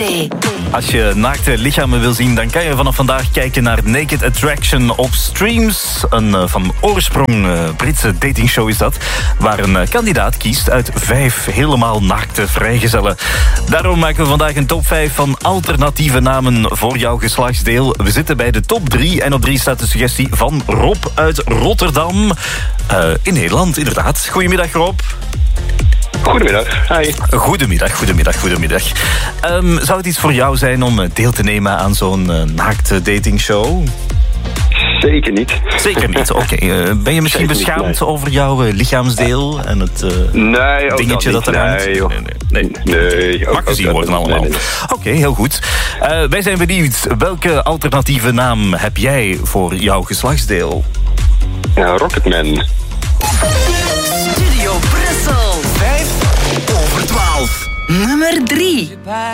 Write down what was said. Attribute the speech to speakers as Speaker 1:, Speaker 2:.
Speaker 1: Als je naakte lichamen wil zien, dan kan je vanaf vandaag kijken naar Naked Attraction op Streams. Een van oorsprong Britse datingshow is dat, waar een kandidaat kiest uit 5 helemaal naakte vrijgezellen. Daarom maken we vandaag een top 5 van alternatieve namen voor jouw geslachtsdeel. We zitten bij de top 3 en op 3 staat de suggestie van Rob uit Rotterdam. In Nederland, inderdaad. Goedemiddag, Rob.
Speaker 2: Goedemiddag, hi.
Speaker 1: Goedemiddag. Zou het iets voor jou zijn om deel te nemen aan zo'n naakte datingshow?
Speaker 2: Zeker niet.
Speaker 1: Zeker niet, oké. Ben je misschien
Speaker 2: Zeker
Speaker 1: beschaamd
Speaker 2: niet, nee.
Speaker 1: over jouw lichaamsdeel en het
Speaker 2: Nee,
Speaker 1: dingetje dat er hangt?
Speaker 2: Nee.
Speaker 1: Mag gezien worden allemaal.
Speaker 2: Nee.
Speaker 1: Oké, heel goed. Wij zijn benieuwd. Welke alternatieve naam heb jij voor jouw geslachtsdeel?
Speaker 2: Ja, Rocketman.
Speaker 3: Studio Brussel.
Speaker 4: 5 over 12.
Speaker 3: Nummer 3.